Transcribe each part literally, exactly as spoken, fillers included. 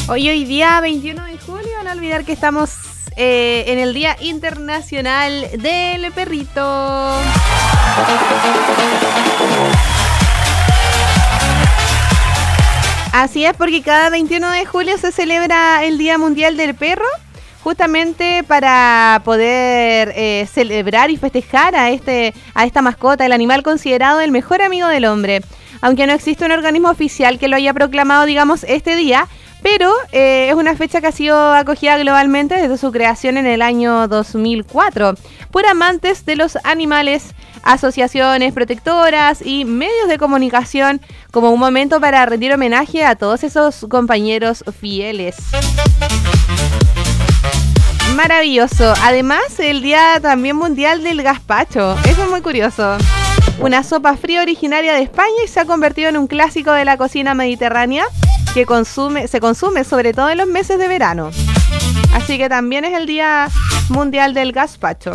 Hoy, hoy día veintiuno de julio, no olvidar que estamos eh, en el Día Internacional del Perrito. Así es, porque cada veintiuno de julio se celebra el Día Mundial del Perro, justamente para poder eh, celebrar y festejar a, este, a esta mascota, el animal considerado el mejor amigo del hombre. Aunque no existe un organismo oficial que lo haya proclamado, digamos, este día, pero eh, es una fecha que ha sido acogida globalmente desde su creación en el año dos mil cuatro por amantes de los animales, asociaciones protectoras y medios de comunicación, como un momento para rendir homenaje a todos esos compañeros fieles. Maravilloso. Además, el Día también Mundial del Gazpacho. Eso es muy curioso. Una sopa fría originaria de España y se ha convertido en un clásico de la cocina mediterránea que consume, se consume sobre todo en los meses de verano. Así que también es el Día Mundial del Gazpacho.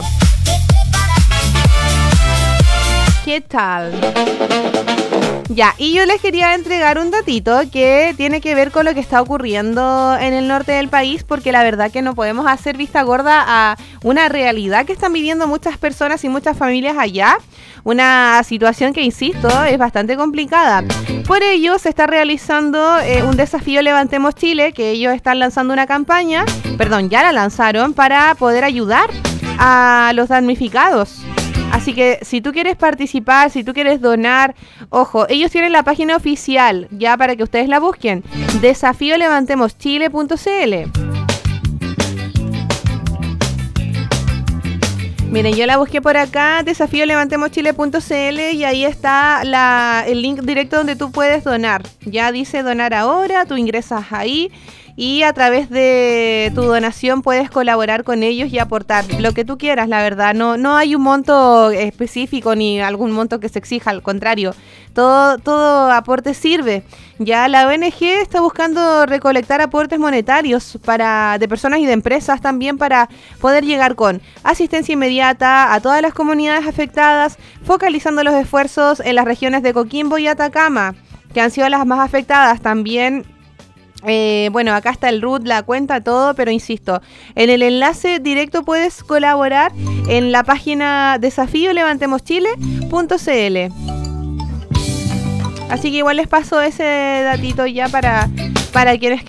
¿Qué tal? Ya, y yo les quería entregar un datito que tiene que ver con lo que está ocurriendo en el norte del país, porque la verdad que no podemos hacer vista gorda a una realidad que están viviendo muchas personas y muchas familias allá. Una situación que, insisto, es bastante complicada. Por ello, se está realizando eh, un desafío Levantemos Chile, que ellos están lanzando una campaña, perdón, ya la lanzaron, para poder ayudar a los damnificados. Así que si tú quieres participar, si tú quieres donar, ojo, ellos tienen la página oficial, ya para que ustedes la busquen, desafío levantemos chile punto c l. Miren, yo la busqué por acá, desafío levantemos chile punto c l, y ahí está la, el link directo donde tú puedes donar. Ya dice donar ahora, tú ingresas ahí y a través de tu donación puedes colaborar con ellos y aportar lo que tú quieras, la verdad. No, no hay un monto específico ni algún monto que se exija, al contrario. Todo, todo aporte sirve. Ya la O N G está buscando recolectar aportes monetarios para, de personas y de empresas también, para poder llegar con asistencia inmediata a todas las comunidades afectadas, focalizando los esfuerzos en las regiones de Coquimbo y Atacama, que han sido las más afectadas también. Eh, bueno, acá está el R U T, la cuenta, todo, pero insisto, en el enlace directo puedes colaborar en la página desafío levantemos chile punto c l. Así que igual les paso ese datito ya para, para quienes